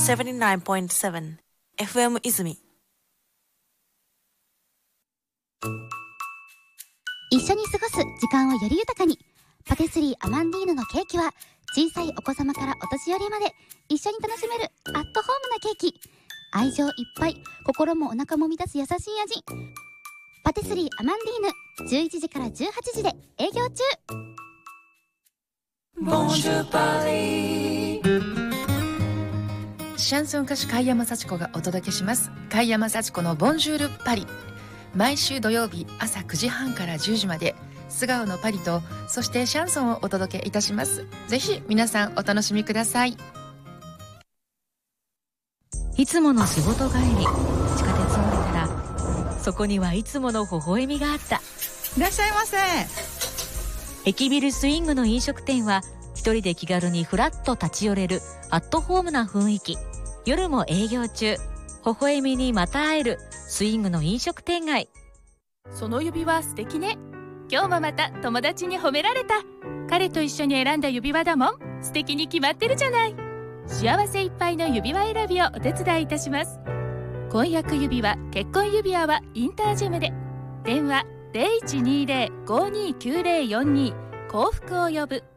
79.7 FM 泉。 一緒に過ごす時間をより豊かに。パティスリーアマンディーヌのケーキは小さいお子様からお年寄りまで一緒に楽しめるアットホームなケーキ。愛情いっぱい、心もお腹も満たす優しい味。パティスリーアマンディーヌ、11時から18時で営業中。 ボンジューパリシャンソン歌手貝山幸子がお届けします。貝山幸子のボンジュールパリ。毎週土曜日朝9時半から10時まで素顔のパリと、そしてシャンソンをお届けいたします。ぜひ皆さんお楽しみください。 いつもの仕事帰り、地下鉄を降りたらそこにはいつもの微笑みがあった。 いらっしゃいませ。 駅ビルスイングの飲食店は一人で気軽にフラッと立ち寄れるアットホームな雰囲気。夜も営業中。微笑みにまた会えるスイングの飲食店街。 その指輪素敵ね。今日もまた友達に褒められた。彼と一緒に選んだ指輪だもん。素敵に決まってるじゃない。幸せいっぱいの指輪選びをお手伝いいたします。婚約指輪、結婚指輪はインタージェムで。電話 0120-529042 幸福を呼ぶ。